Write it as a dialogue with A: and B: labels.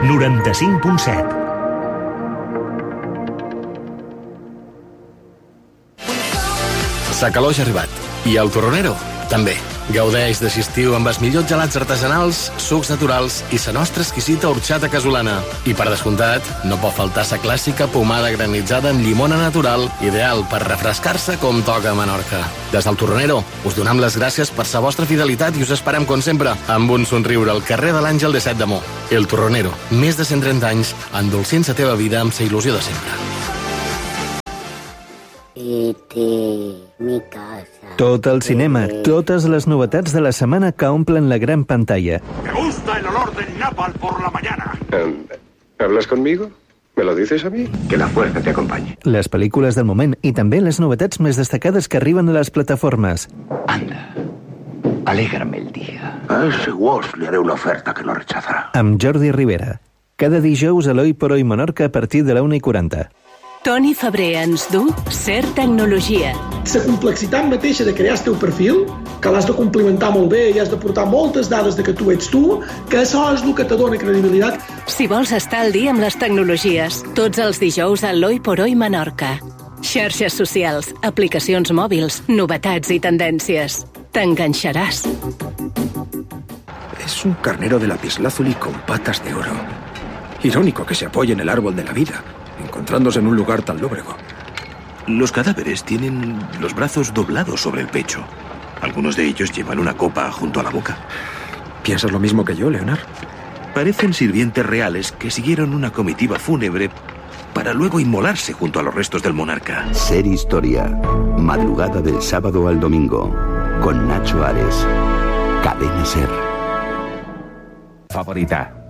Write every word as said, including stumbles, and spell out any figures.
A: noranta-cinc punt set.
B: Sa Calor ja ha arribat. I el Torronero, també. Gaudeix d'aquest estiu amb els millors gelats artesanals, sucs naturals i sa nostra exquisita horxata casolana. I per descomptat, no pot faltar sa clàssica pomada granitzada amb llimona natural, ideal per refrescar-se com toca a Menorca. Des del Torronero, us donem les gràcies per sa vostra fidelitat i us esperem, com sempre, amb un somriure al carrer de l'Àngel de Set d'Amor. El Torronero, més de cent trenta anys, endolcint sa teva vida amb sa il·lusió de sempre.
C: Mi casa.
D: Tot el cinema, totes les novetats de la setmana que omplen la gran pantalla.
E: Me gusta el olor del napal por la mañana.
F: Um, ¿Hablas conmigo? ¿Me lo dices a mí?
E: Que la fuerza te acompañe.
D: Les pel·lícules del moment i també les novetats més destacades que arriben a les plataformes.
E: Anda, alégrame el día. A ese Wolf le haré una oferta que no rechazará.
D: Amb Jordi Rivera. Cada dijous a l'Oi por Oi Menorca a partir de la una i quaranta.
G: Toni Febrer ens du Ser Tecnologia.
H: La complexitat mateixa de crear el teu perfil, que l'has de complimentar molt bé i has de portar moltes dades de que tu ets tu, que això és el que te dona credibilitat.
G: Si vols estar al dia amb les tecnologies, tots els dijous a l'Oi por Oi Menorca. Xarxes socials, aplicacions mòbils, novetats i tendències. T'enganxaràs.
I: Es un carnero de lapislázuli con patas de oro. Irónico que se apoye en el árbol de la vida, encontrándose en un lugar tan lóbrego.
J: Los cadáveres tienen los brazos doblados sobre el pecho. Algunos de ellos llevan una copa junto a la boca.
I: ¿Piensas lo mismo que yo, Leonard?
J: Parecen sirvientes reales que siguieron una comitiva fúnebre para luego inmolarse junto a los restos del monarca.
K: Ser Historia. Madrugada del sábado al domingo. Con Nacho Ares. Cadena Ser.
L: Favorita.